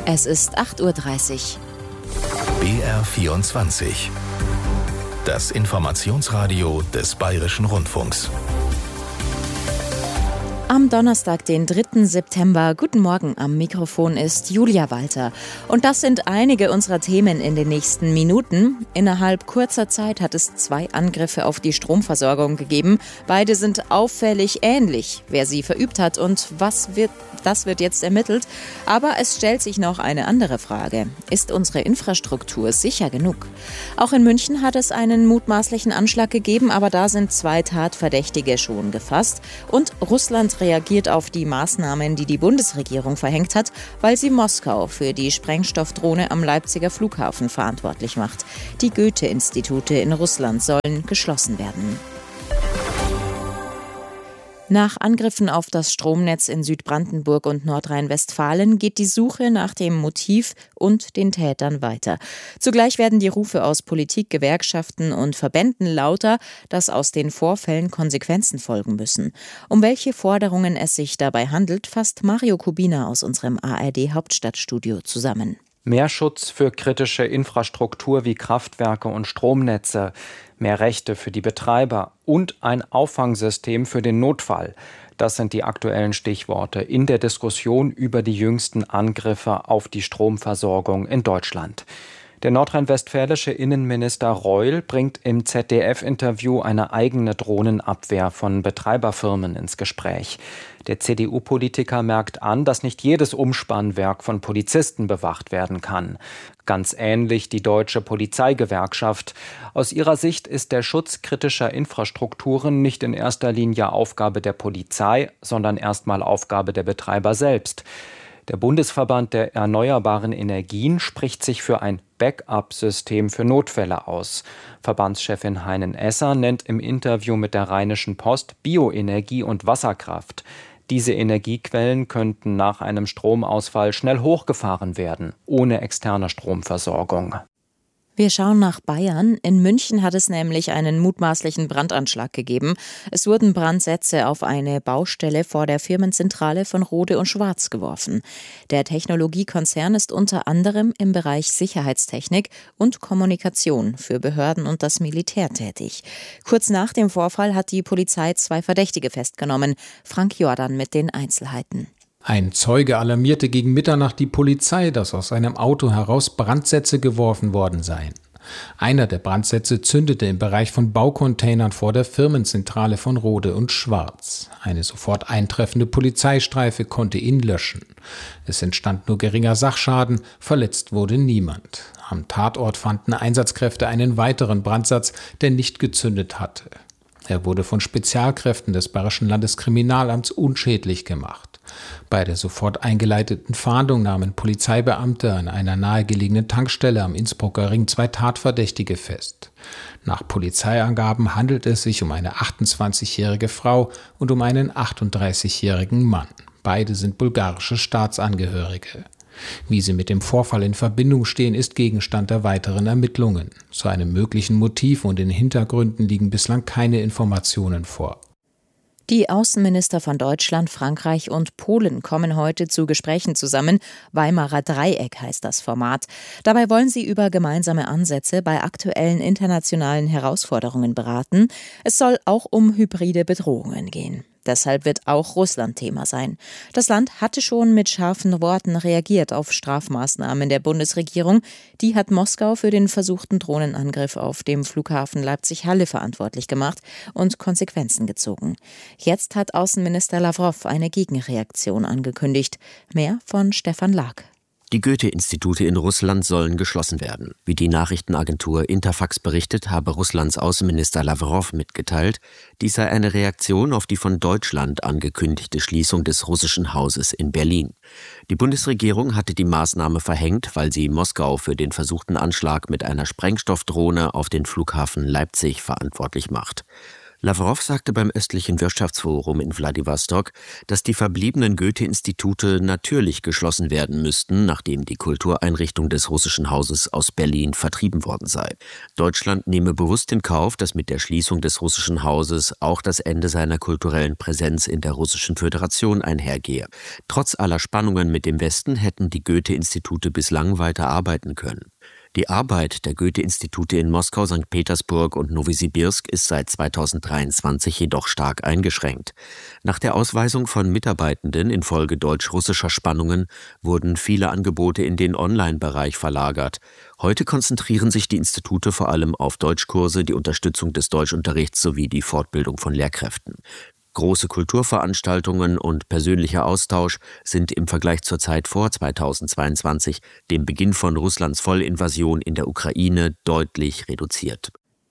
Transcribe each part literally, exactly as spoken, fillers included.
Es ist acht Uhr dreißig. B R vierundzwanzig. Das Informationsradio des Bayerischen Rundfunks. Am Donnerstag, den dritten September. Guten Morgen, am Mikrofon ist Julia Walter. Und das sind einige unserer Themen in den nächsten Minuten. Innerhalb kurzer Zeit hat es zwei Angriffe auf die Stromversorgung gegeben. Beide sind auffällig ähnlich. Wer sie verübt hat und was wird, das wird jetzt ermittelt. Aber es stellt sich noch eine andere Frage. Ist unsere Infrastruktur sicher genug? Auch in München hat es einen mutmaßlichen Anschlag gegeben, aber da sind zwei Tatverdächtige schon gefasst. Und Russland reagiert auf die Maßnahmen, die die Bundesregierung verhängt hat, weil sie Moskau für die Sprengstoffdrohne am Leipziger Flughafen verantwortlich macht. Die Goethe-Institute in Russland sollen geschlossen werden. Nach Angriffen auf das Stromnetz in Südbrandenburg und Nordrhein-Westfalen geht die Suche nach dem Motiv und den Tätern weiter. Zugleich werden die Rufe aus Politik, Gewerkschaften und Verbänden lauter, dass aus den Vorfällen Konsequenzen folgen müssen. Um welche Forderungen es sich dabei handelt, fasst Mario Kubina aus unserem A R D-Hauptstadtstudio zusammen. Mehr Schutz für kritische Infrastruktur wie Kraftwerke und Stromnetze, mehr Rechte für die Betreiber und ein Auffangsystem für den Notfall. Das sind die aktuellen Stichworte in der Diskussion über die jüngsten Angriffe auf die Stromversorgung in Deutschland. Der nordrhein-westfälische Innenminister Reul bringt im Z D F-Interview eine eigene Drohnenabwehr von Betreiberfirmen ins Gespräch. Der C D U-Politiker merkt an, dass nicht jedes Umspannwerk von Polizisten bewacht werden kann. Ganz ähnlich die Deutsche Polizeigewerkschaft. Aus ihrer Sicht ist der Schutz kritischer Infrastrukturen nicht in erster Linie Aufgabe der Polizei, sondern erstmal Aufgabe der Betreiber selbst. Der Bundesverband der erneuerbaren Energien spricht sich für ein Backup-System für Notfälle aus. Verbandschefin Heinen-Esser nennt im Interview mit der Rheinischen Post Bioenergie und Wasserkraft. Diese Energiequellen könnten nach einem Stromausfall schnell hochgefahren werden, ohne externe Stromversorgung. Wir schauen nach Bayern. In München hat es nämlich einen mutmaßlichen Brandanschlag gegeben. Es wurden Brandsätze auf eine Baustelle vor der Firmenzentrale von Rohde und Schwarz geworfen. Der Technologiekonzern ist unter anderem im Bereich Sicherheitstechnik und Kommunikation für Behörden und das Militär tätig. Kurz nach dem Vorfall hat die Polizei zwei Verdächtige festgenommen. Frank Jordan mit den Einzelheiten. Ein Zeuge alarmierte gegen Mitternacht die Polizei, dass aus einem Auto heraus Brandsätze geworfen worden seien. Einer der Brandsätze zündete im Bereich von Baucontainern vor der Firmenzentrale von Rohde und Schwarz. Eine sofort eintreffende Polizeistreife konnte ihn löschen. Es entstand nur geringer Sachschaden, verletzt wurde niemand. Am Tatort fanden Einsatzkräfte einen weiteren Brandsatz, der nicht gezündet hatte. Er wurde von Spezialkräften des Bayerischen Landeskriminalamts unschädlich gemacht. Bei der sofort eingeleiteten Fahndung nahmen Polizeibeamte an einer nahegelegenen Tankstelle am Innsbrucker Ring zwei Tatverdächtige fest. Nach Polizeiangaben handelt es sich um eine achtundzwanzigjährige Frau und um einen achtunddreißigjährigen Mann. Beide sind bulgarische Staatsangehörige. Wie sie mit dem Vorfall in Verbindung stehen, ist Gegenstand der weiteren Ermittlungen. Zu einem möglichen Motiv und den Hintergründen liegen bislang keine Informationen vor. Die Außenminister von Deutschland, Frankreich und Polen kommen heute zu Gesprächen zusammen. Weimarer Dreieck heißt das Format. Dabei wollen sie über gemeinsame Ansätze bei aktuellen internationalen Herausforderungen beraten. Es soll auch um hybride Bedrohungen gehen. Deshalb wird auch Russland Thema sein. Das Land hatte schon mit scharfen Worten reagiert auf Strafmaßnahmen der Bundesregierung. Die hat Moskau für den versuchten Drohnenangriff auf dem Flughafen Leipzig-Halle verantwortlich gemacht und Konsequenzen gezogen. Jetzt hat Außenminister Lawrow eine Gegenreaktion angekündigt. Mehr von Stefan Lag. Die Goethe-Institute in Russland sollen geschlossen werden. Wie die Nachrichtenagentur Interfax berichtet, habe Russlands Außenminister Lawrow mitgeteilt, dies sei eine Reaktion auf die von Deutschland angekündigte Schließung des russischen Hauses in Berlin. Die Bundesregierung hatte die Maßnahme verhängt, weil sie Moskau für den versuchten Anschlag mit einer Sprengstoffdrohne auf den Flughafen Leipzig verantwortlich macht. Lavrov sagte beim Östlichen Wirtschaftsforum in Wladiwostok, dass die verbliebenen Goethe-Institute natürlich geschlossen werden müssten, nachdem die Kultureinrichtung des Russischen Hauses aus Berlin vertrieben worden sei. Deutschland nehme bewusst in Kauf, dass mit der Schließung des Russischen Hauses auch das Ende seiner kulturellen Präsenz in der Russischen Föderation einhergehe. Trotz aller Spannungen mit dem Westen hätten die Goethe-Institute bislang weiter arbeiten können. Die Arbeit der Goethe-Institute in Moskau, Sankt Petersburg und Nowosibirsk ist seit zweitausenddreiundzwanzig jedoch stark eingeschränkt. Nach der Ausweisung von Mitarbeitenden infolge deutsch-russischer Spannungen wurden viele Angebote in den Online-Bereich verlagert. Heute konzentrieren sich die Institute vor allem auf Deutschkurse, die Unterstützung des Deutschunterrichts sowie die Fortbildung von Lehrkräften. Große Kulturveranstaltungen und persönlicher Austausch sind im Vergleich zur Zeit vor zweitausendzweiundzwanzig, dem Beginn von Russlands Vollinvasion in der Ukraine, deutlich reduziert.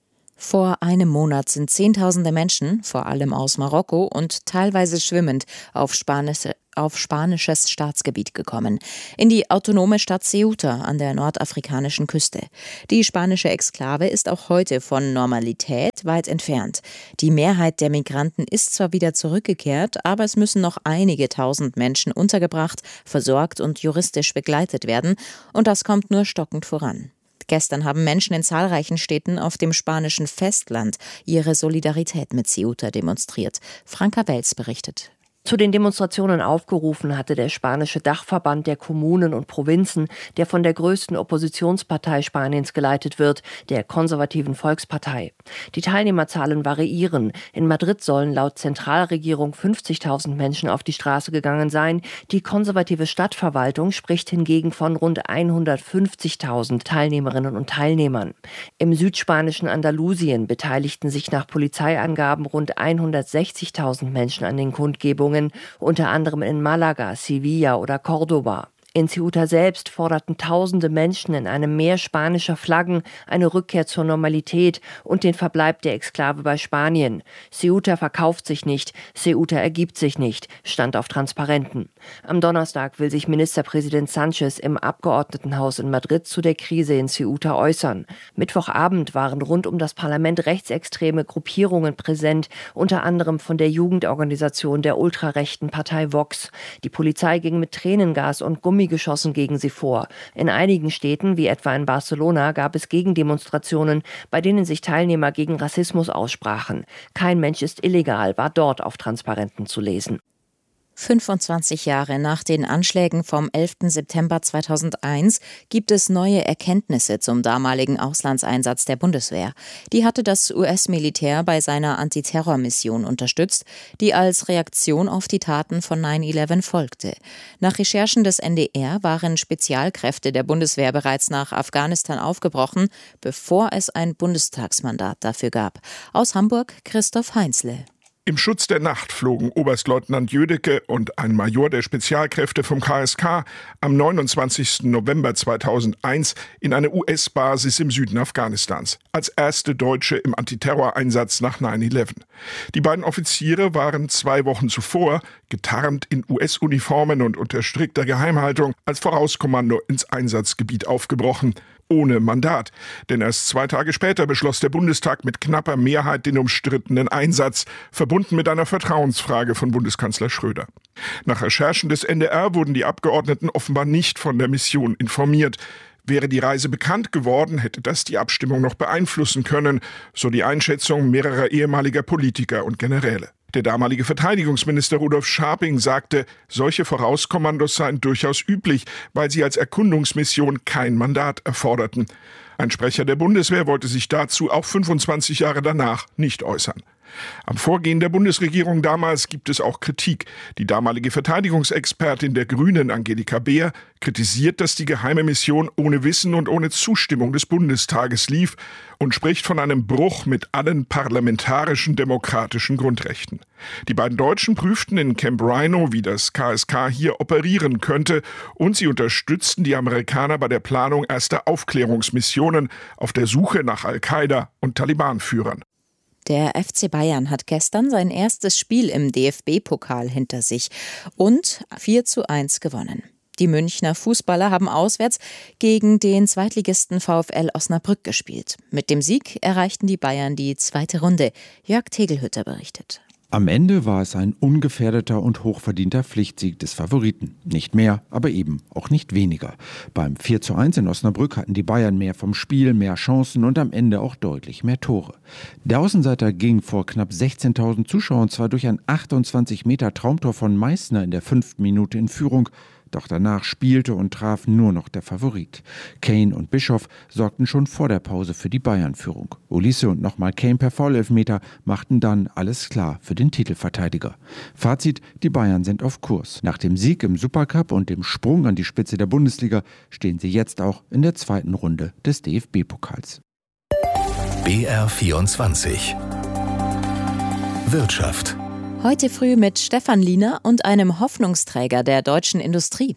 Vor einem Monat sind Zehntausende Menschen, vor allem aus Marokko und teilweise schwimmend, auf, Spanisch, auf spanisches Staatsgebiet gekommen, in die autonome Stadt Ceuta an der nordafrikanischen Küste. Die spanische Exklave ist auch heute von Normalität weit entfernt. Die Mehrheit der Migranten ist zwar wieder zurückgekehrt, aber es müssen noch einige tausend Menschen untergebracht, versorgt und juristisch begleitet werden, und das kommt nur stockend voran. Gestern haben Menschen in zahlreichen Städten auf dem spanischen Festland ihre Solidarität mit Ceuta demonstriert. Franka Wels berichtet. Zu den Demonstrationen aufgerufen hatte der spanische Dachverband der Kommunen und Provinzen, der von der größten Oppositionspartei Spaniens geleitet wird, der konservativen Volkspartei. Die Teilnehmerzahlen variieren. In Madrid sollen laut Zentralregierung fünfzigtausend Menschen auf die Straße gegangen sein. Die konservative Stadtverwaltung spricht hingegen von rund hundertfünfzigtausend Teilnehmerinnen und Teilnehmern. Im südspanischen Andalusien beteiligten sich nach Polizeiangaben rund hundertsechzigtausend Menschen an den Kundgebungen, unter anderem in Malaga, Sevilla oder Cordoba. In Ceuta selbst forderten tausende Menschen in einem Meer spanischer Flaggen eine Rückkehr zur Normalität und den Verbleib der Exklave bei Spanien. Ceuta verkauft sich nicht, Ceuta ergibt sich nicht, stand auf Transparenten. Am Donnerstag will sich Ministerpräsident Sánchez im Abgeordnetenhaus in Madrid zu der Krise in Ceuta äußern. Mittwochabend waren rund um das Parlament rechtsextreme Gruppierungen präsent, unter anderem von der Jugendorganisation der ultrarechten Partei Vox. Die Polizei ging mit Tränengas und Gummi geschossen gegen sie vor. In einigen Städten, wie etwa in Barcelona, gab es Gegendemonstrationen, bei denen sich Teilnehmer gegen Rassismus aussprachen. Kein Mensch ist illegal, war dort auf Transparenten zu lesen. fünfundzwanzig Jahre nach den Anschlägen vom elften September zweitausendeins gibt es neue Erkenntnisse zum damaligen Auslandseinsatz der Bundeswehr. Die hatte das U S-Militär bei seiner Antiterrormission unterstützt, die als Reaktion auf die Taten von neun elf folgte. Nach Recherchen des N D R waren Spezialkräfte der Bundeswehr bereits nach Afghanistan aufgebrochen, bevor es ein Bundestagsmandat dafür gab. Aus Hamburg Christoph Heinzle. Im Schutz der Nacht flogen Oberstleutnant Jödecke und ein Major der Spezialkräfte vom K S K am neunundzwanzigsten November zweitausendeins in eine U S-Basis im Süden Afghanistans, als erste Deutsche im Antiterroreinsatz nach neun elf. Die beiden Offiziere waren zwei Wochen zuvor, getarnt in U S-Uniformen und unter strikter Geheimhaltung, als Vorauskommando ins Einsatzgebiet aufgebrochen. Ohne Mandat. Denn erst zwei Tage später beschloss der Bundestag mit knapper Mehrheit den umstrittenen Einsatz, verbunden mit einer Vertrauensfrage von Bundeskanzler Schröder. Nach Recherchen des N D R wurden die Abgeordneten offenbar nicht von der Mission informiert. Wäre die Reise bekannt geworden, hätte das die Abstimmung noch beeinflussen können, so die Einschätzung mehrerer ehemaliger Politiker und Generäle. Der damalige Verteidigungsminister Rudolf Scharping sagte, solche Vorauskommandos seien durchaus üblich, weil sie als Erkundungsmission kein Mandat erforderten. Ein Sprecher der Bundeswehr wollte sich dazu auch fünfundzwanzig Jahre danach nicht äußern. Am Vorgehen der Bundesregierung damals gibt es auch Kritik. Die damalige Verteidigungsexpertin der Grünen, Angelika Beer, kritisiert, dass die geheime Mission ohne Wissen und ohne Zustimmung des Bundestages lief und spricht von einem Bruch mit allen parlamentarischen demokratischen Grundrechten. Die beiden Deutschen prüften in Camp Rhino, wie das K S K hier operieren könnte, und sie unterstützten die Amerikaner bei der Planung erster Aufklärungsmissionen auf der Suche nach Al-Qaida und Taliban-Führern. Der F C Bayern hat gestern sein erstes Spiel im D F B-Pokal hinter sich und vier zu eins gewonnen. Die Münchner Fußballer haben auswärts gegen den Zweitligisten VfL Osnabrück gespielt. Mit dem Sieg erreichten die Bayern die zweite Runde. Jörg Tegelhütter berichtet. Am Ende war es ein ungefährdeter und hochverdienter Pflichtsieg des Favoriten. Nicht mehr, aber eben auch nicht weniger. Beim vier zu eins in Osnabrück hatten die Bayern mehr vom Spiel, mehr Chancen und am Ende auch deutlich mehr Tore. Der Außenseiter ging vor knapp sechzehntausend Zuschauern zwar durch ein achtundzwanzig Meter Traumtor von Meißner in der fünften Minute in Führung, doch danach spielte und traf nur noch der Favorit. Kane und Bischoff sorgten schon vor der Pause für die Bayern-Führung. Olise und nochmal Kane per Foulelfmeter machten dann alles klar für den Titelverteidiger. Fazit: Die Bayern sind auf Kurs. Nach dem Sieg im Supercup und dem Sprung an die Spitze der Bundesliga stehen sie jetzt auch in der zweiten Runde des D F B-Pokals. B R vierundzwanzig Wirtschaft. Heute früh mit Stefan Liener und einem Hoffnungsträger der deutschen Industrie.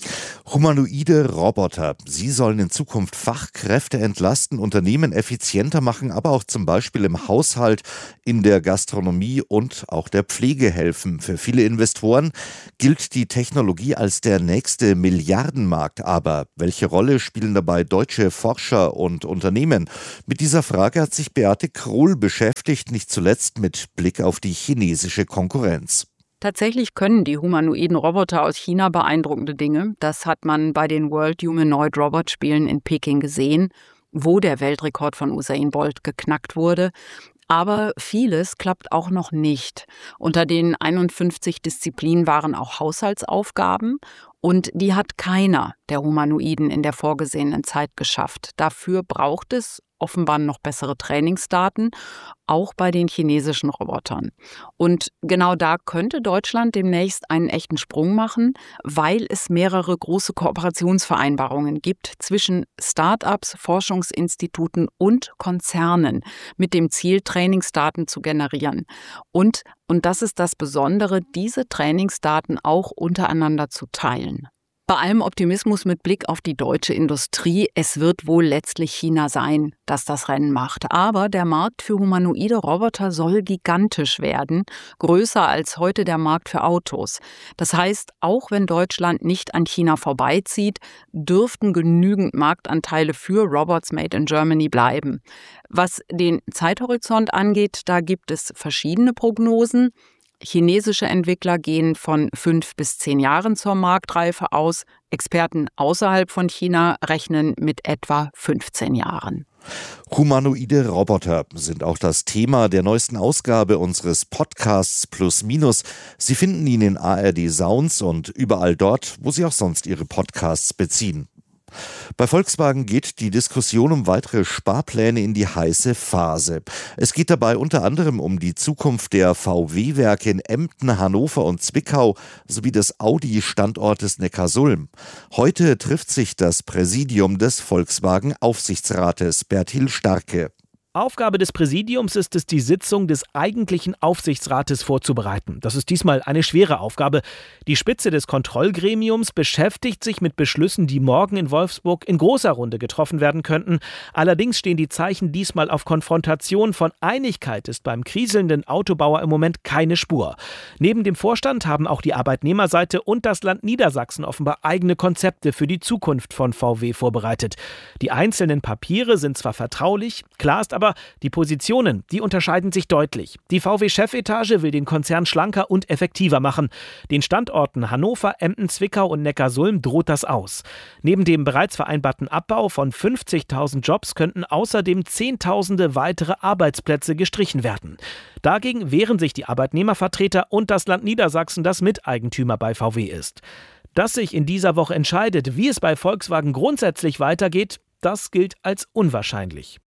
Humanoide Roboter. Sie sollen in Zukunft Fachkräfte entlasten, Unternehmen effizienter machen, aber auch zum Beispiel im Haushalt, in der Gastronomie und auch der Pflege helfen. Für viele Investoren gilt die Technologie als der nächste Milliardenmarkt. Aber welche Rolle spielen dabei deutsche Forscher und Unternehmen? Mit dieser Frage hat sich Beate Krohl beschäftigt, nicht zuletzt mit Blick auf die chinesische Konkurrenz. Tatsächlich können die humanoiden Roboter aus China beeindruckende Dinge. Das hat man bei den World Humanoid Robot Spielen in Peking gesehen, wo der Weltrekord von Usain Bolt geknackt wurde. Aber vieles klappt auch noch nicht. Unter den einundfünfzig Disziplinen waren auch Haushaltsaufgaben und die hat keiner der Humanoiden in der vorgesehenen Zeit geschafft. Dafür braucht es offenbar noch bessere Trainingsdaten, auch bei den chinesischen Robotern. Und genau da könnte Deutschland demnächst einen echten Sprung machen, weil es mehrere große Kooperationsvereinbarungen gibt zwischen Start-ups, Forschungsinstituten und Konzernen mit dem Ziel, Trainingsdaten zu generieren. Und, und das ist das Besondere, diese Trainingsdaten auch untereinander zu teilen. Bei allem Optimismus mit Blick auf die deutsche Industrie, es wird wohl letztlich China sein, das das Rennen macht. Aber der Markt für humanoide Roboter soll gigantisch werden, größer als heute der Markt für Autos. Das heißt, auch wenn Deutschland nicht an China vorbeizieht, dürften genügend Marktanteile für Robots Made in Germany bleiben. Was den Zeithorizont angeht, da gibt es verschiedene Prognosen. Chinesische Entwickler gehen von fünf bis zehn Jahren zur Marktreife aus. Experten außerhalb von China rechnen mit etwa fünfzehn Jahren. Humanoide Roboter sind auch das Thema der neuesten Ausgabe unseres Podcasts Plus Minus. Sie finden ihn in A R D Sounds und überall dort, wo Sie auch sonst Ihre Podcasts beziehen. Bei Volkswagen geht die Diskussion um weitere Sparpläne in die heiße Phase. Es geht dabei unter anderem um die Zukunft der V W-Werke in Emden, Hannover und Zwickau sowie des Audi-Standortes Neckarsulm. Heute trifft sich das Präsidium des Volkswagen-Aufsichtsrates. Bertil Starke. Aufgabe des Präsidiums ist es, die Sitzung des eigentlichen Aufsichtsrates vorzubereiten. Das ist diesmal eine schwere Aufgabe. Die Spitze des Kontrollgremiums beschäftigt sich mit Beschlüssen, die morgen in Wolfsburg in großer Runde getroffen werden könnten. Allerdings stehen die Zeichen diesmal auf Konfrontation. Von Einigkeit ist beim kriselnden Autobauer im Moment keine Spur. Neben dem Vorstand haben auch die Arbeitnehmerseite und das Land Niedersachsen offenbar eigene Konzepte für die Zukunft von V W vorbereitet. Die einzelnen Papiere sind zwar vertraulich, klar ist aber, Aber die Positionen, die unterscheiden sich deutlich. Die V W-Chefetage will den Konzern schlanker und effektiver machen. Den Standorten Hannover, Emden, Zwickau und Neckarsulm droht das aus. Neben dem bereits vereinbarten Abbau von fünfzigtausend Jobs könnten außerdem Zehntausende weitere Arbeitsplätze gestrichen werden. Dagegen wehren sich die Arbeitnehmervertreter und das Land Niedersachsen, das Miteigentümer bei V W ist. Dass sich in dieser Woche entscheidet, wie es bei Volkswagen grundsätzlich weitergeht, das gilt als unwahrscheinlich.